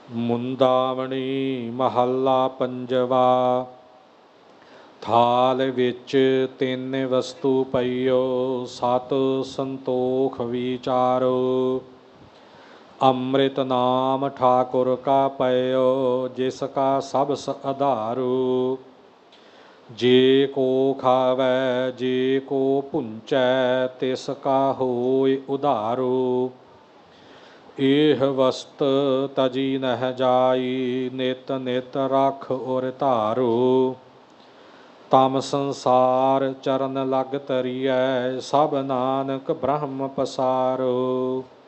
ਮੁੰਦਾਵਣੀ ਮਹੱਲਾ ਪੰਜਵਾ। ਥਾਲ ਵਿੱਚ ਤਿੰਨ ਵਸਤੂ ਪਈਓ, ਸਤ ਸੰਤੋਖ ਵਿਚਾਰੋ। ਅੰਮ੍ਰਿਤ ਨਾਮ ਠਾਕੁਰ ਕਾ ਪਇਓ, ਜਿਸ ਕਾ ਸਬਸ ਆਧਾਰੋ। ਜੇ ਕੋ ਖਾਵੈ ਜੇ ਕੋ ਭੁੰਚੈ, ਤਿਸ ਕਾ ਹੋਇ ਉਧਾਰੋ। ਇਹ ਵਸਤ ਤਜੀ ਨਹਿ ਜਾਈ, ਨਿਤ ਨਿਤ ਰਖ ਔਰ ਧਾਰੋ। ਤਮ ਸੰਸਾਰ ਚਰਨ ਲਗ ਤਰੀਐ, ਸਭ ਨਾਨਕ ਬ੍ਰਹਮ ਪਸਾਰੋ।